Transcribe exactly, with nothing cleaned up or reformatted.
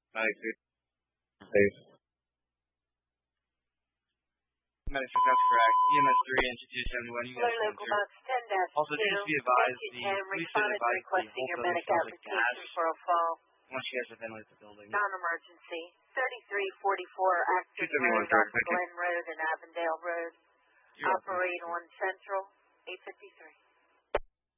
I agree. Safe. Medicine, that's correct. E M S three and two seventy-one, you guys Local can box ten dash Also, just be advised, the police should advise the requesting whole your building medic smells like gas application for a fall. once you guys have ventilated the building. Non-emergency. thirty-three forty-four Acton two seventy-one, Road on correct, thank you. Glen Road and Avondale Road. You're welcome. Operate on Central eight fifty-three.